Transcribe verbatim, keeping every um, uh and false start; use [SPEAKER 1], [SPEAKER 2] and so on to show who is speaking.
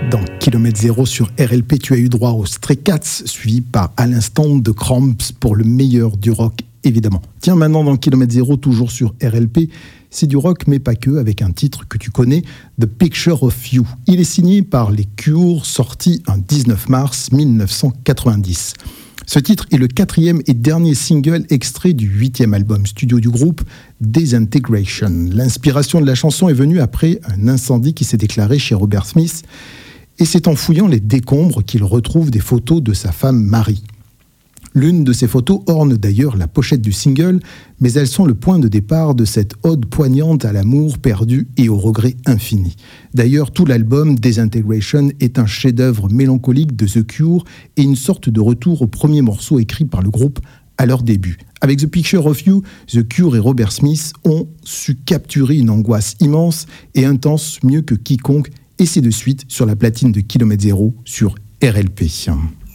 [SPEAKER 1] Dans Kilomètre Zéro sur R L P, tu as eu droit aux Stray Cats, suivi par à l'instant de Cramps pour le meilleur du rock, évidemment. Tiens, maintenant dans Kilomètre Zéro, toujours sur R L P, c'est du rock, mais pas que, avec un titre que tu connais, The Picture of You. Il est signé par les Cure, sorti un dix-neuf mars mille neuf cent quatre-vingt-dix. Ce titre est le quatrième et dernier single extrait du huitième album studio du groupe, Disintegration. L'inspiration de la chanson est venue après un incendie qui s'est déclaré chez Robert Smith, et c'est en fouillant les décombres qu'il retrouve des photos de sa femme Marie. L'une de ces photos orne d'ailleurs la pochette du single, mais elles sont le point de départ de cette ode poignante à l'amour perdu et au regret infini. D'ailleurs, tout l'album Disintegration est un chef-d'œuvre mélancolique de The Cure et une sorte de retour au premier morceau écrit par le groupe à leur début. Avec The Picture of You, The Cure et Robert Smith ont su capturer une angoisse immense et intense mieux que quiconque, et c'est de suite sur la platine de Kilomètre Zéro sur R L P.